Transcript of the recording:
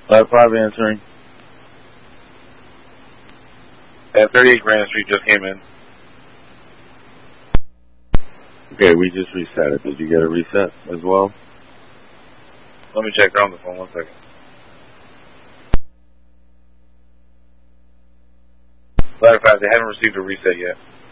Ladder 5 answering. At 38 Grand Street just came in. Okay, we just reset it. Did you get a reset as well? Let me check. They're on the phone. 1 second. Ladder 5, they haven't received a reset yet.